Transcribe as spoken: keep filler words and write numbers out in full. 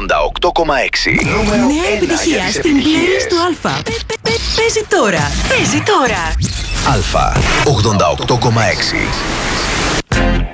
ογδόντα οκτώ κόμμα έξι. Νέα επιτυχία στην playlist του Αλφα. Παίζει τώρα. Παίζει τώρα. Αλφα ογδόντα οκτώ κόμμα έξι.